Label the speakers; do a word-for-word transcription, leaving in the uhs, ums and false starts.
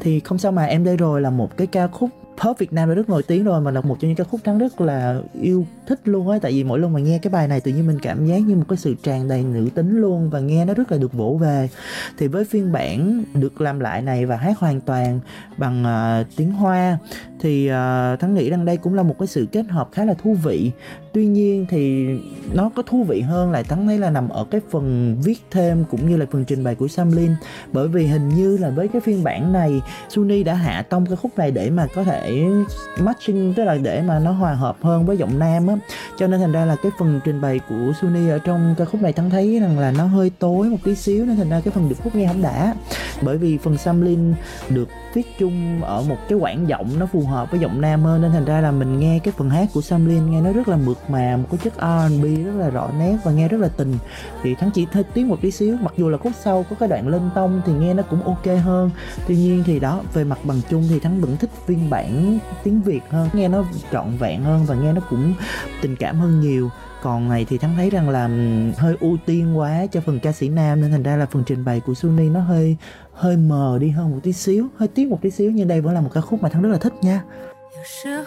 Speaker 1: Thì Không Sao Mà Em Đây Rồi là một cái ca khúc pop Việt Nam đã rất nổi tiếng rồi, mà là một trong những ca khúc Thắng rất là yêu thích luôn á. Tại vì mỗi lần mà nghe cái bài này tự nhiên mình cảm giác như một cái sự tràn đầy nữ tính luôn, và nghe nó rất là được vỗ về. Thì với phiên bản được làm lại này và hát hoàn toàn bằng uh, tiếng Hoa thì uh, Thắng nghĩ rằng đây cũng là một cái sự kết hợp khá là thú vị. Tuy nhiên thì nó có thú vị hơn lại Thắng thấy là nằm ở cái phần viết thêm cũng như là phần trình bày của Samlin. Bởi vì hình như là với cái phiên bản này Sunny đã hạ tông cái khúc này để mà có thể matching, tức là để mà nó hòa hợp hơn với giọng nam á. Cho nên thành ra là cái phần trình bày của Sunny ở trong ca khúc này Thắng thấy rằng là nó hơi tối một tí xíu, nên thành ra cái phần điệp khúc nghe không đã. Bởi vì phần Samlin được viết chung ở một cái quãng giọng nó phù hợp với giọng nam hơn, nên thành ra là mình nghe cái phần hát của Samlin nghe nó rất là mượt mà, một cái chất R and B rất là rõ nét và nghe rất là tình. Thì Thắng chỉ hơi tiếng một tí xíu, mặc dù là khúc sau có cái đoạn lên tông thì nghe nó cũng ok hơn. Tuy nhiên thì đó, về mặt bằng chung thì Thắng vẫn thích phiên bản tiếng Việt hơn, nghe nó trọn vẹn hơn và nghe nó cũng tình cảm hơn nhiều. Còn này thì Thắng thấy rằng là hơi ưu tiên quá cho phần ca sĩ nam, nên thành ra là phần trình bày của Sunny nó hơi hơi mờ đi hơn một tí xíu, hơi tiếc một tí xíu. Nhưng đây vẫn là một ca khúc mà Thắng rất là thích nha.
Speaker 2: 有时